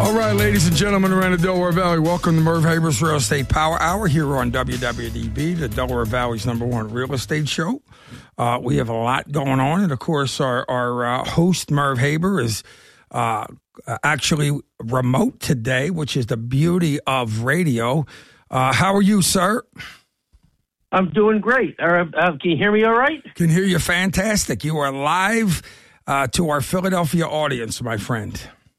All right, ladies and gentlemen around the Delaware Valley, welcome to Merv Haber's Real Estate Power Hour here on WWDB, the Delaware Valley's #1 real estate show. We have a lot going on, and of course, our host, Merv Haber, is actually remote today, which is the beauty of radio. How are you, sir? I'm doing great. Can you hear me all right? Can hear you fantastic. You are live to our Philadelphia audience, my friend.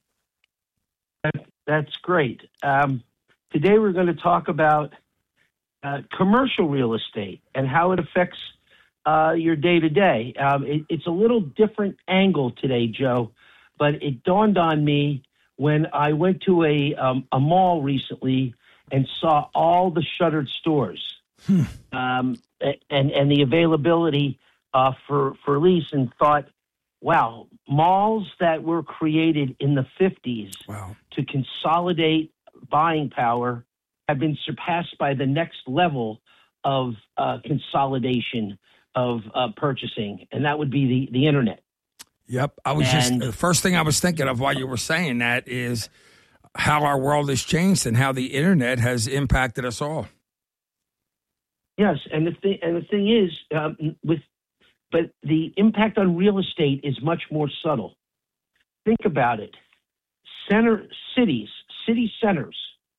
That's great. Today we're going to talk about commercial real estate and how it affects your day-to-day. It's a little different angle today, Joe, but it dawned on me when I went to a mall recently and saw all the shuttered stores and the availability for lease, and thought, wow, malls that were created in the 50s to consolidate buying power have been surpassed by the next level of consolidation of purchasing, and that would be the internet. Yep. The first thing I was thinking of while you were saying that is how our world has changed and how the internet has impacted us all. Yes, and the thing is, but the impact on real estate is much more subtle. Think about it. City centers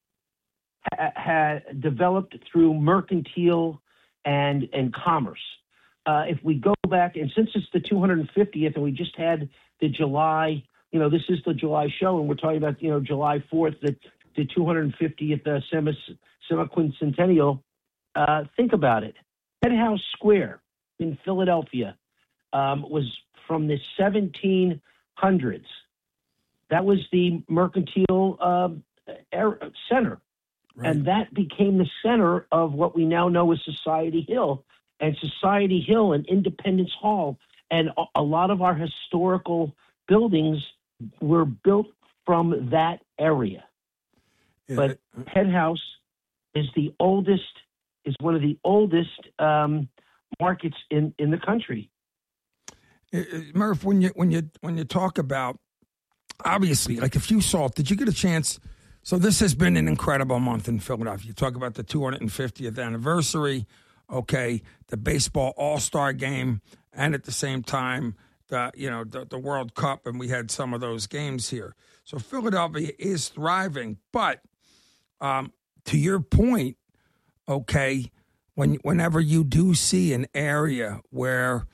had developed through mercantile and commerce. If we go back, and since it's the 250th, and we just had the July, this is the July show, and we're talking about, July 4th, the 250th semi-quincentennial. Think about it. Penthouse Square in Philadelphia was from the 1700s. That was the mercantile center. Right. And that became the center of what we now know as Society Hill. And Society Hill and Independence Hall and a lot of our historical buildings were built from that area. Yeah. But Penthouse is one of the oldest markets in the country. Murph, when you talk about, obviously, like if you saw, did you get a chance? So this has been an incredible month in Philadelphia. You talk about the 250th anniversary, okay, the baseball All-Star game, and at the same time, the World Cup, and we had some of those games here. So Philadelphia is thriving, but to your point, okay, whenever you do see an area where,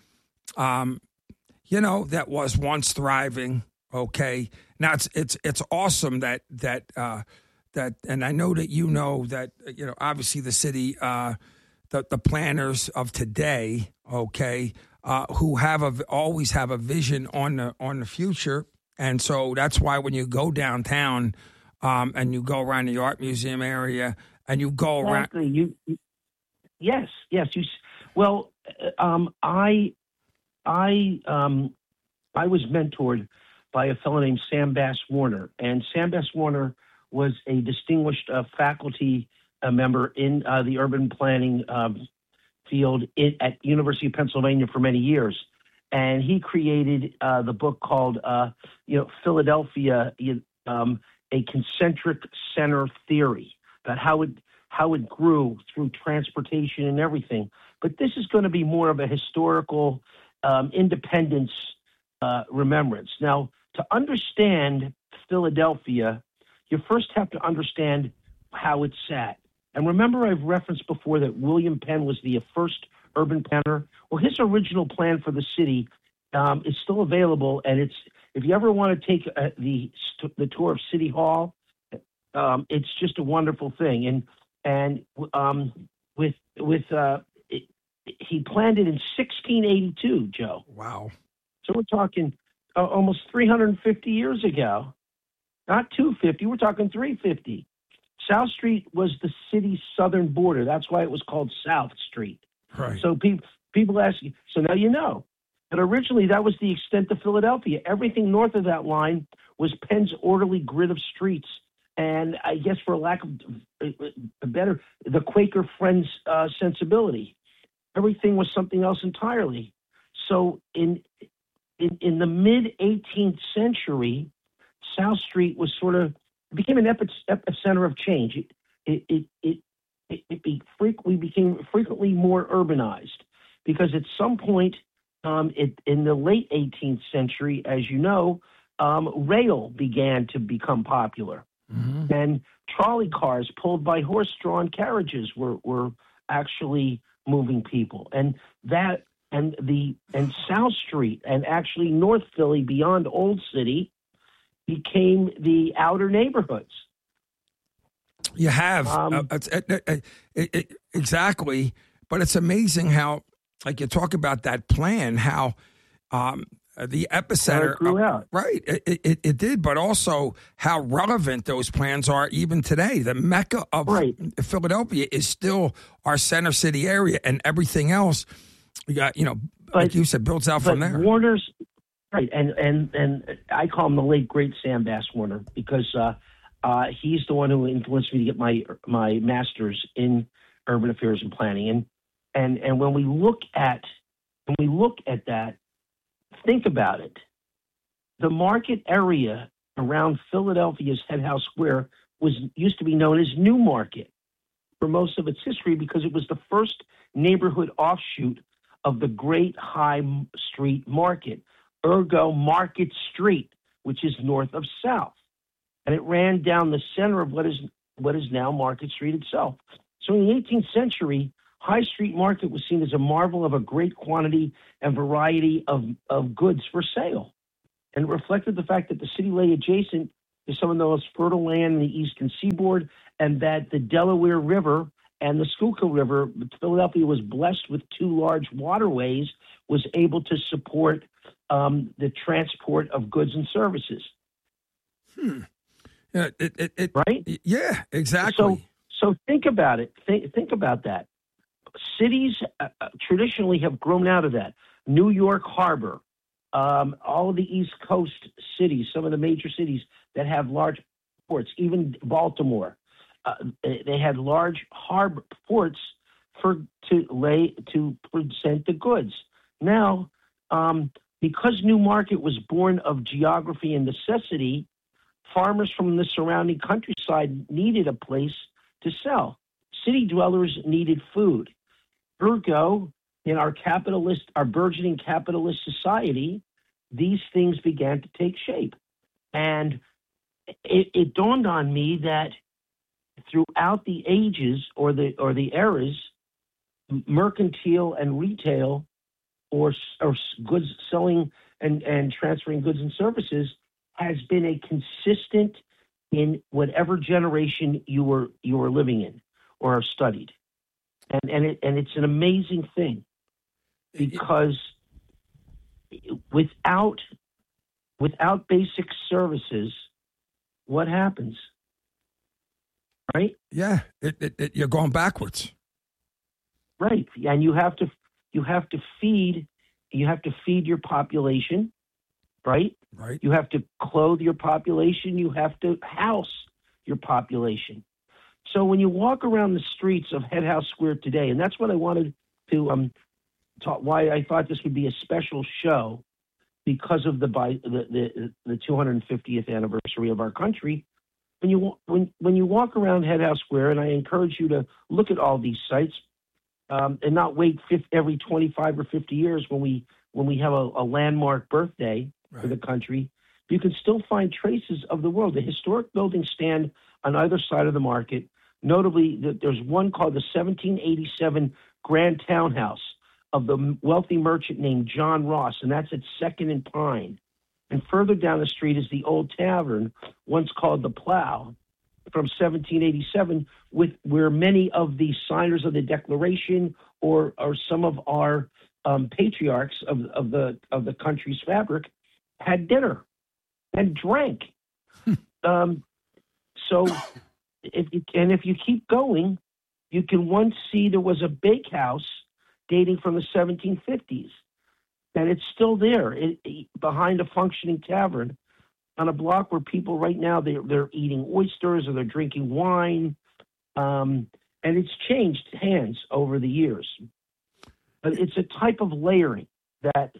that was once thriving, okay. Now it's awesome that and I know that obviously the city, the planners of today, okay, who always have a vision on the future, and so that's why when you go downtown, and you go around the art museum area, and you go around. Yes. I was mentored by a fellow named Sam Bass Warner, and Sam Bass Warner was a distinguished faculty member in the urban planning field at University of Pennsylvania for many years, and he created the book called Philadelphia, a concentric center theory, about how it grew through transportation and everything. But this is going to be more of a historical independence remembrance. Now, to understand Philadelphia, you first have to understand how it sat. And remember, I've referenced before that William Penn was the first urban planner. Well, his original plan for the city is still available, and if you ever want to take the tour of City Hall, it's just a wonderful thing. And he planned it in 1682, Joe. Wow. So we're talking almost 350 years ago. Not 250, we're talking 350. South Street was the city's southern border. That's why it was called South Street. Right. So people ask you, so now you know. But originally that was the extent of Philadelphia. Everything north of that line was Penn's orderly grid of streets. And I guess for lack of a better, the Quaker Friends sensibility. Everything was something else entirely. So in the mid-18th century, South Street was sort of became an epicenter of change. We became frequently more urbanized because at some point in the late 18th century, as you know, rail began to become popular, and trolley cars pulled by horse-drawn carriages were actually moving people, and South Street and actually North Philly beyond Old City became the outer neighborhoods. You have exactly, but it's amazing how, like you talk about that plan, how the epicenter grew out. Right, it did, but also how relevant those plans are even today. The Mecca of Philadelphia is still our center city area, and everything else, we got, like you said, builds out from there. Warner's right, and I call him the late great Sam Bass Warner because he's the one who influenced me to get my master's in urban affairs and planning. And when we look at that, think about it. The market area around Philadelphia's Head House Square used to be known as New Market for most of its history because it was the first neighborhood offshoot of the Great High Street Market, ergo Market Street, which is north of South. And it ran down the center of what is now Market Street itself. So in the 18th century, High Street Market was seen as a marvel of a great quantity and variety of goods for sale. And it reflected the fact that the city lay adjacent to some of the most fertile land in the eastern seaboard, and that the Delaware River and the Schuylkill River, Philadelphia was blessed with two large waterways, was able to support the transport of goods and services. Yeah, right? Yeah, exactly. So think about it. Think about that. Cities traditionally have grown out of that. New York Harbor, all of the East Coast cities, some of the major cities that have large ports, even Baltimore, they had large harbor ports to present the goods. Now, because New Market was born of geography and necessity, farmers from the surrounding countryside needed a place to sell. City dwellers needed food. Ergo, in our burgeoning capitalist society, these things began to take shape. And it dawned on me that throughout the ages or the eras, mercantile and retail or goods selling and transferring goods and services has been a consistent in whatever generation you were living in or studied. And it's an amazing thing because without basic services, what happens? Right? Yeah, you're going backwards. Right, and you have to feed your population, right? Right. You have to clothe your population. You have to house your population. So when you walk around the streets of Head House Square today, and that's what I wanted to talk. Why I thought this would be a special show because of the 250th anniversary of our country. When you walk around Head House Square, and I encourage you to look at all these sites, and not wait every 25 or 50 years when we have a landmark birthday for the country, you can still find traces of the world. The historic buildings stand on either side of the market. Notably, there's one called the 1787 Grand Townhouse of the wealthy merchant named John Ross, and that's at 2nd and Pine. And further down the street is the Old Tavern, once called the Plow, from 1787, where many of the signers of the Declaration or some of our patriarchs of the country's fabric had dinner and drank. So if you keep going, you can once see there was a bakehouse dating from the 1750s, and it's still there behind a functioning tavern on a block where people right now they're eating oysters or they're drinking wine, and it's changed hands over the years. But it's a type of layering that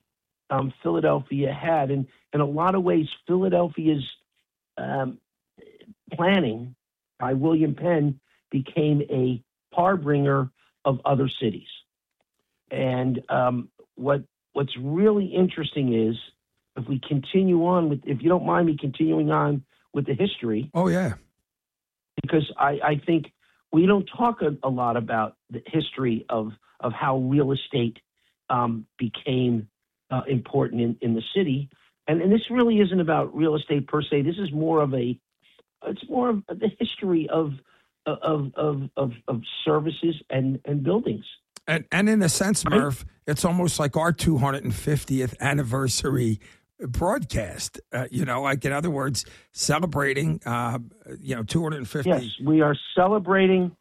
Philadelphia had, and in a lot of ways, Philadelphia's planning by William Penn became a harbinger of other cities. And what's really interesting is if we continue on with, if you don't mind me continuing on with the history. Oh, yeah. Because I think we don't talk a lot about the history of how real estate became important in the city. And this really isn't about real estate per se. This is more of the history of services and buildings. And in a sense, Murph, it's almost like our 250th anniversary broadcast. Like in other words, celebrating 250. Yes, we are celebrating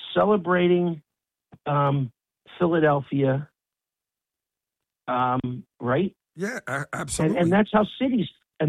Philadelphia, right? Yeah, absolutely. And that's how cities,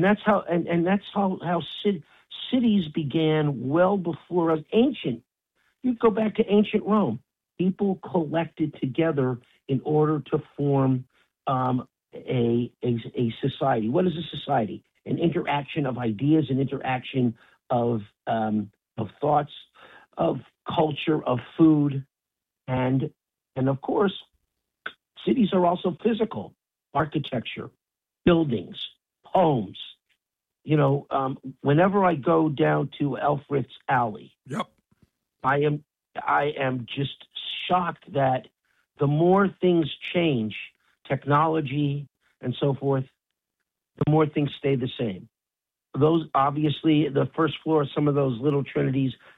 cities began well before us. You go back to ancient Rome. People collected together in order to form a society. What is a society? An interaction of ideas, an interaction of thoughts, of culture, of food, and of course, cities are also physical. Architecture, buildings, homes. Whenever I go down to Elfreth's Alley, yep, I am just shocked that the more things change, technology and so forth, the more things stay the same. Those, obviously, the first floor, some of those little trinities,